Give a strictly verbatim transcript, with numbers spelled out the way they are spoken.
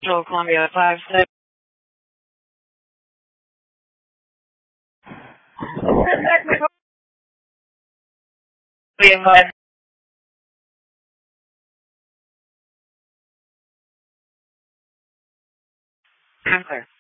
Control Columbia five six. William Glenn. I'm clear.